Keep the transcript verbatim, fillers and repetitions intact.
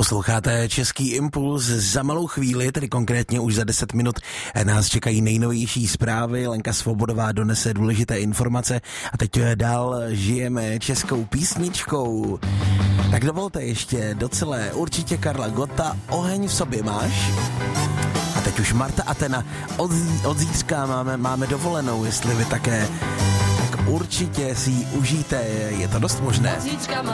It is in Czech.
Posloucháte Český impuls. Za malou chvíli, tedy konkrétně už za deset minut, nás čekají nejnovější zprávy. Lenka Svobodová donese důležité informace a teď dál žijeme českou písničkou. Tak dovolte ještě docela určitě Karla Gotta, Oheň v sobě máš. A teď už Marta Atena, od, od zítřka máme, máme dovolenou, jestli vy také, tak určitě si ji užijte, je to dost možné.